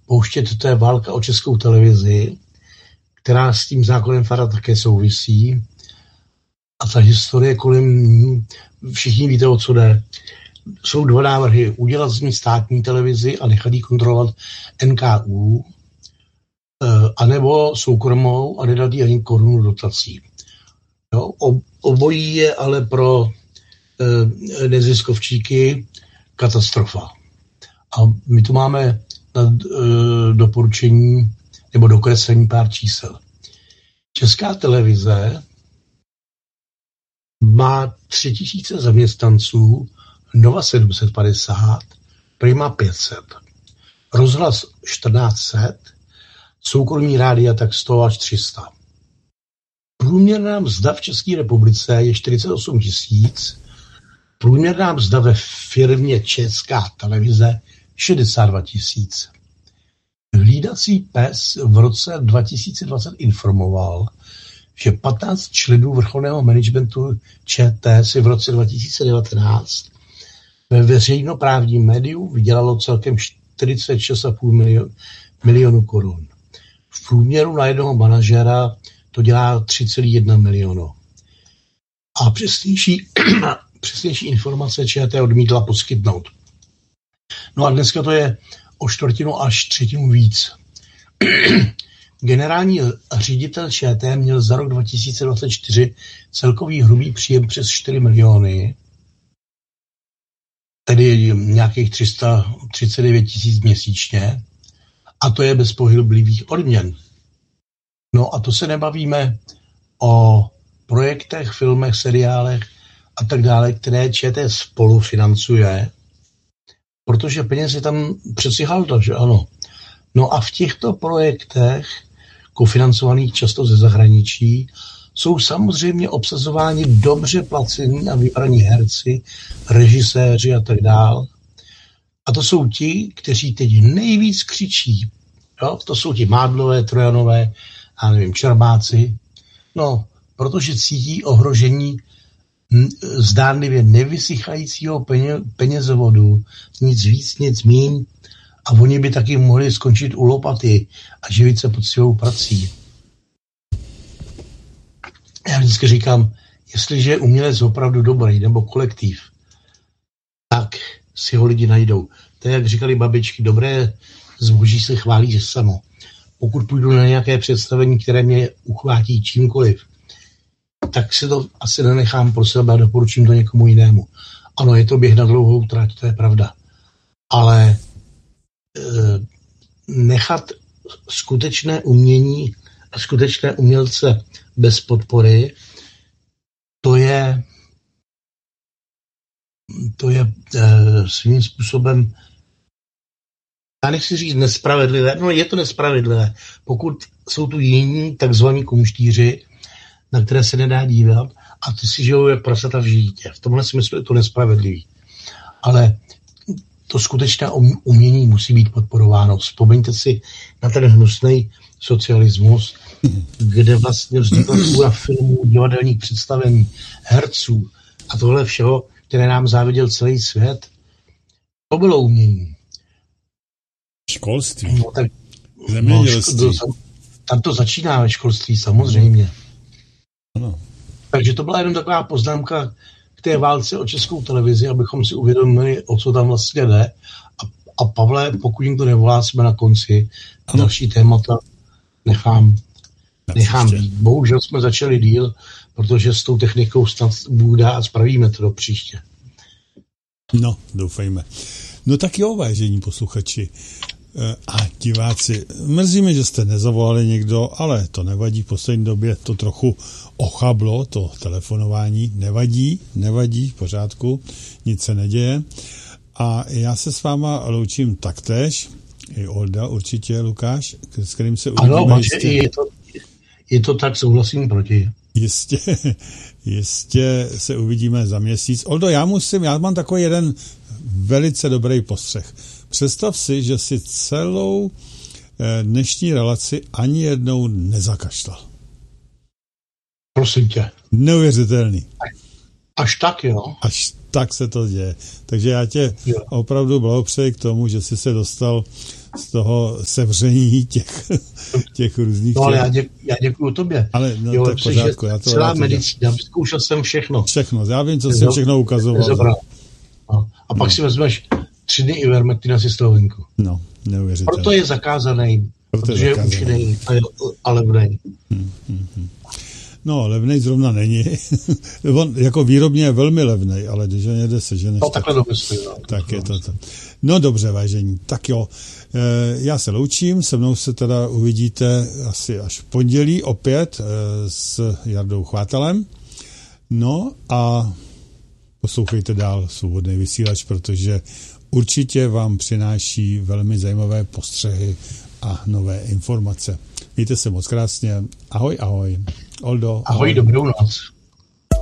pouštět, to je válka o Českou televizi, která s tím zákonem FARA také souvisí. A ta historie kolem, všichni víte, o co jde. Jsou dva návrhy. Udělat z ní státní televizi a nechat ji kontrolovat NKÚ, anebo soukromou a nedat jí ani korunu dotací. Jo, obojí je ale pro neziskovčíky katastrofa. A my tu máme na doporučení nebo dokreslení pár čísel. Česká televize má 3000 zaměstnanců, Nova 750, Prima 500, Rozhlas 1400, soukromí rádia tak 100 až 300. Průměrná mzda v České republice je 48 000, průměrná mzda ve firmě Česká televize 62 000. Hlídací pes v roce 2020 informoval, že 15 členů vrcholného managementu ČT si v roce 2019 ve veřejnoprávním médiu vydělalo celkem 46,5 milionu korun. V průměru na jednoho manažera to dělá 3,1 milionu. A přesnější informace ČT odmítla poskytnout. No a dneska to je o čtvrtinu až třetinu víc. Generální ředitel ČT měl za rok 2024 celkový hrubý příjem přes 4 miliony, tedy nějakých 339 000 měsíčně, a to je bez pohyblivých odměn. No a to se nebavíme o projektech, filmech, seriálech a tak dále, které ČT spolufinancuje, protože peněz je tam přeci halda, že ano. No a v těchto projektech, kofinancovaných často ze zahraničí, jsou samozřejmě obsazováni dobře placení a vybraní herci, režiséři a tak dále. A to jsou ti, kteří teď nejvíc křičí. Jo? To jsou ti Mádlové, Trojanové, já nevím, Čermáci. No, protože cítí ohrožení zdánlivě nevysychajícího penězovodu, nic víc, nic míň, a oni by taky mohli skončit u lopaty a živit se poctivou prací. Já vždycky říkám, jestliže je umělec opravdu dobrý nebo kolektiv, tak si ho lidi najdou. To je, jak říkali babičky, dobré zboží se chválí že samo. Pokud půjdu na nějaké představení, které mě uchvátí čímkoliv, tak si to asi nenechám pro sebe a doporučím to někomu jinému. Ano, je to běh na dlouhou trať, to je pravda. Ale nechat skutečné umění a skutečné umělce bez podpory, to je svým způsobem, já nechci říct nespravedlivé, no je to nespravedlivé, pokud jsou tu jiní takzvaní kumštíři, na které se nedá dívat a ty si žijou jak prasata v žítě. V tomhle smyslu je to nespravedlivý. Ale to skutečné umění musí být podporováno. Vzpomeňte si na ten hnusný socialismus, kde vlastně vznikla spousta filmů, divadelních představení, herců a tohle všeho, které nám záviděl celý svět. To bylo umění. Školství. No, tak, zemědělství. Tam to začíná ve školství, samozřejmě. Ano. Takže to byla jenom taková poznámka k té válce o Českou televizi, abychom si uvědomili, o co tam vlastně jde. A Pavle, pokud jim to nevolá, jsme na konci. Ano. Další témata nechám být. Bohužel jsme začali díl, protože s tou technikou snad Bůh dá a spravíme to do příště. No, doufejme. No tak jo, vážení posluchači a diváci, mrzí mi, že jste nezavolali někdo, ale to nevadí, v poslední době to trochu ochablo, to telefonování, nevadí, v pořádku, nic se neděje. A já se s váma loučím taktéž, i Olda určitě, Lukáš, s kterým se uvidíme. Ano, je to tak, souhlasím proti. Jistě se uvidíme za měsíc. Oldo, já mám takový jeden velice dobrý postřeh. Představ si, že si celou dnešní relaci ani jednou nezakašlal. Prosím tě. Neuvěřitelný. Až tak, jo? Až tak se to děje. Takže já tě opravdu blahopřeji k tomu, že jsi se dostal z toho sevření těch různých... No ale já děkuju tobě. Ale no, tak pořádku, já to celá medicína, vyzkoušel jsem všechno. Všechno, já vím, co jsem všechno ukazoval. No. A pak si vezmeš 3 dny Ivermectin a Cystovinku. No, neuvěřitelné. Proto je zakázaný, protože je účinný a levnej. No, levnej zrovna není. On jako výrobně je velmi levnej, ale když ho někde seženeš... No takhle domyslím. Tak je to. No dobře, vážení. Tak jo, já se loučím, se mnou se teda uvidíte asi až v pondělí opět s Jardou Chvátalem. No a poslouchejte dál Svobodný vysílač, protože určitě vám přináší velmi zajímavé postřehy a nové informace. Mějte se moc krásně. Ahoj, ahoj. Oldo. Ahoj, dobrou noc.